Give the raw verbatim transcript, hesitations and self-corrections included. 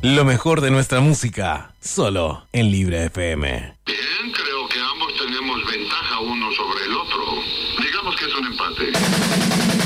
Lo mejor de nuestra música, solo en Libre F M. Bien, creo que ambos tenemos ventaja uno sobre el otro. Digamos que es un empate.